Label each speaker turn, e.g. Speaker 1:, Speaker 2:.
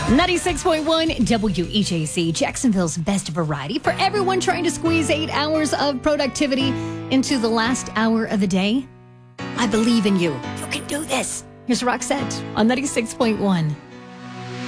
Speaker 1: 96.1 WEJC, Jacksonville's best variety for everyone trying to squeeze 8 hours of productivity into the last hour of the day. I believe in you. You can do this. Here's Roxette on 96.1.